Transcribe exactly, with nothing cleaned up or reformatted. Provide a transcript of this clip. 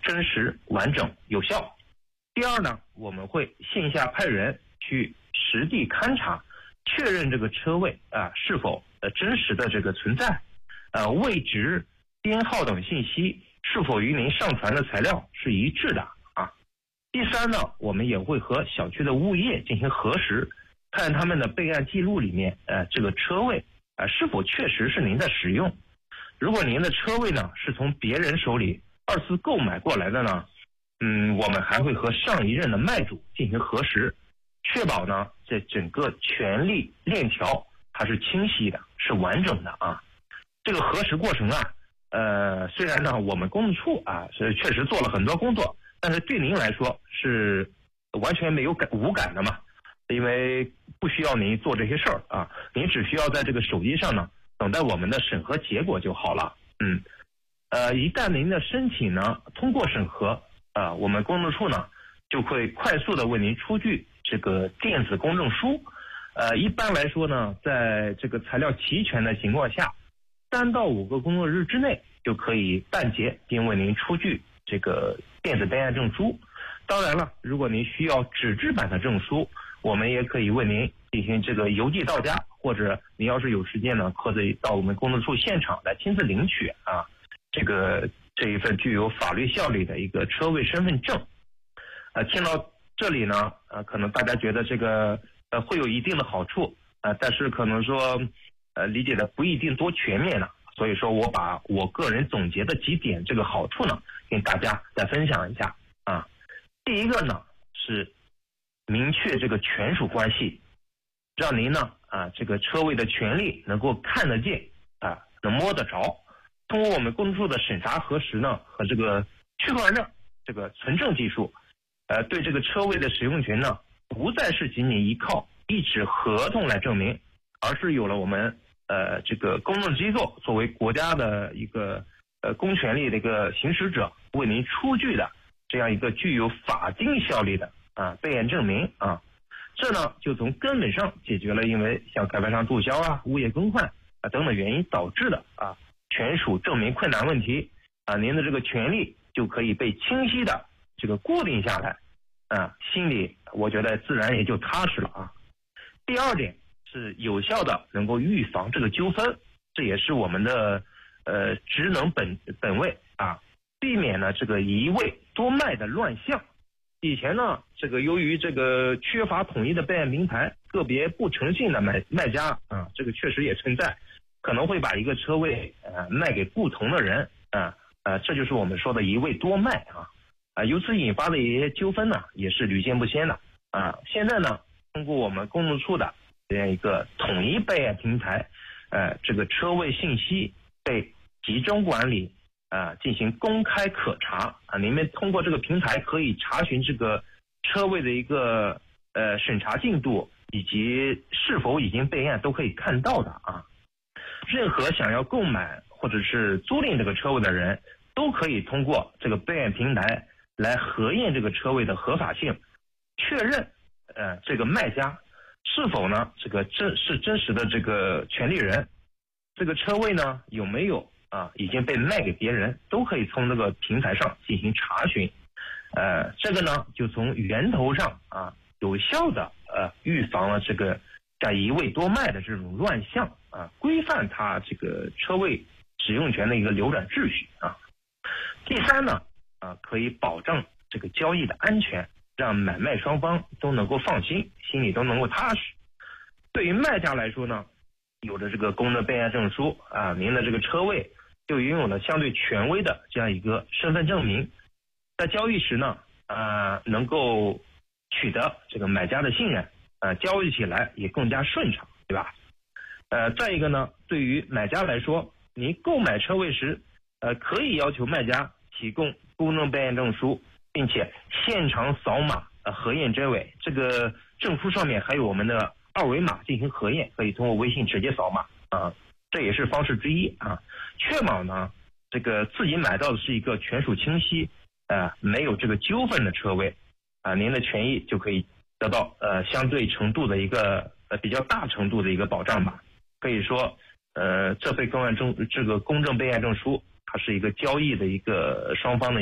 真实、完整、有效。第二呢，我们会线下派人去实地勘察，确认这个车位啊是否呃真实的这个存在，呃位置、编号等信息是否与您上传的材料是一致的啊。第三呢，我们也会和小区的物业进行核实，看他们的备案记录里面呃这个车位啊、呃、是否确实是您的使用。如果您的车位呢是从别人手里二次购买过来的呢，嗯，我们还会和上一任的卖主进行核实，确保呢这整个权利链条它是清晰的，是完整的啊。这个核实过程啊，呃，虽然呢我们公证处啊是确实做了很多工作，但是对您来说是完全没有感无感的嘛，因为不需要您做这些事儿啊，您只需要在这个手机上呢等待我们的审核结果就好了。嗯，呃，一旦您的申请呢通过审核，呃，我们公证处呢就会快速的为您出具这个电子公证书。呃，一般来说呢，在这个材料齐全的情况下，三到五个工作日之内就可以办结并为您出具这个电子备案证书。当然了，如果您需要纸质版的证书，我们也可以为您进行这个邮寄到家，或者您要是有时间呢，可以到我们公证处现场来亲自领取啊，这个这一份具有法律效力的一个车位身份证。呃，听到这里呢，呃，可能大家觉得这个呃会有一定的好处，呃，但是可能说呃理解的不一定多全面了，所以说我把我个人总结的几点这个好处呢，跟大家再分享一下啊。第一个呢是明确这个权属关系，让您呢啊这个车位的权利能够看得见啊，能摸得着。通过我们公证处的审查核实呢和这个区块链这个存证技术，呃对这个车位的使用权呢不再是仅仅依靠一纸合同来证明，而是有了我们呃这个公证机构作为国家的一个呃公权力的一个行使者为您出具的这样一个具有法定效力的啊备案证明啊。这呢就从根本上解决了因为像开发商注销啊、物业更换啊等等原因导致的啊权属证明困难问题啊，您的这个权利就可以被清晰的这个固定下来啊，心里我觉得自然也就踏实了啊。第二点是有效的能够预防这个纠纷，这也是我们的呃职能本本位啊，避免了这个一位多卖的乱象。以前呢，这个由于这个缺乏统一的备案平台，个别不诚信的买卖家啊，这个确实也存在，可能会把一个车位呃卖给不同的人啊，呃，这就是我们说的一位多卖啊，啊，由此引发的一些纠纷呢，也是屡见不鲜的啊。现在呢，通过我们公证处的这样一个统一备案平台，呃，这个车位信息被集中管理。啊，进行公开可查啊！您们通过这个平台可以查询这个车位的一个呃审查进度以及是否已经备案都可以看到的啊。任何想要购买或者是租赁这个车位的人，都可以通过这个备案平台来核验这个车位的合法性，确认呃这个卖家是否呢这个真是真实的这个权利人，这个车位呢有没有啊，已经被卖给别人，都可以从这个平台上进行查询。呃，这个呢，就从源头上啊，有效的呃预防了这个像一位多卖的这种乱象啊，规范它这个车位使用权的一个流转秩序啊。第三呢，啊，可以保障这个交易的安全，让买卖双方都能够放心，心里都能够踏实。对于卖家来说呢，有着这个公证备案证书啊，您的这个车位就拥有了相对权威的这样一个身份证明，在交易时呢，呃，能够取得这个买家的信任，呃，交易起来也更加顺畅，对吧？呃，再一个呢，对于买家来说，您购买车位时，呃，可以要求卖家提供公证备案证书，并且现场扫码呃核验真伪，这个证书上面还有我们的二维码进行核验，可以通过微信直接扫码啊。呃这也是方式之一啊，确保呢这个自己买到的是一个权属清晰，呃没有这个纠纷的车位啊，您的权益就可以得到呃相对程度的一个呃比较大程度的一个保障吧。可以说呃这份公案证这个公证备案证书，它是一个交易的一个双方的